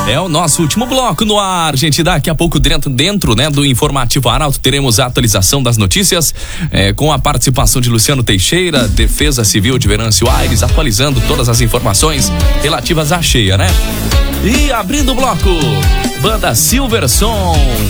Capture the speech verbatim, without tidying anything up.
É o nosso último bloco no ar, gente. Daqui a pouco dentro, dentro né, do Informativo Arauto teremos a atualização das notícias é, com a participação de Luciano Teixeira, Defesa Civil de Venâncio Aires, atualizando todas as informações relativas à cheia, né? E abrindo o bloco, banda Silverson,